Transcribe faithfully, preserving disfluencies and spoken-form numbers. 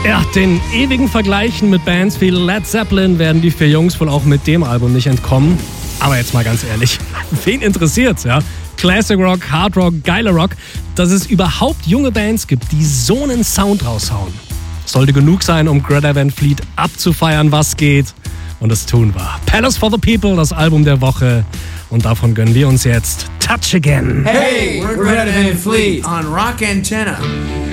Ja, den ewigen Vergleichen mit Bands wie Led Zeppelin werden die vier Jungs wohl auch mit dem Album nicht entkommen. Aber jetzt mal ganz ehrlich, wen interessiert's, ja? Classic Rock, Hard Rock, geiler Rock, dass es überhaupt junge Bands gibt, die so einen Sound raushauen. Sollte genug sein, um Greta Van Fleet abzufeiern, was geht. Und das tun wir. Palace for the People, das Album der Woche. Und davon gönnen wir uns jetzt Touch Again. Hey, we're Greta Van Fleet on Rock Antenna.